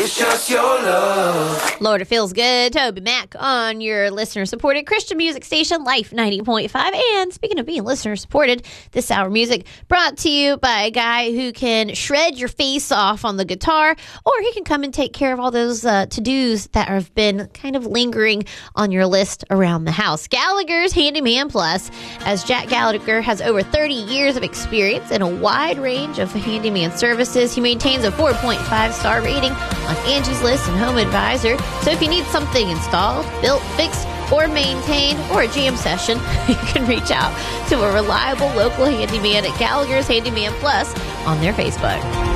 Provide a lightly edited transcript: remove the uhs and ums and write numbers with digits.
It's just your love. Lord, it feels good. Toby Mac on your listener-supported Christian music station, Life 90.5. And speaking of being listener-supported, this hour music brought to you by a guy who can shred your face off on the guitar, or he can come and take care of all those to-dos that have been kind of lingering on your list around the house. Gallagher's Handyman Plus, as Jack Gallagher has over 30 years of experience in a wide range of handyman services. He maintains a 4.5-star rating on Angie's List and Home Advisor. So if you need something installed, built, fixed, or maintained, or a jam session, you can reach out to a reliable local handyman at Gallagher's Handyman Plus on their Facebook.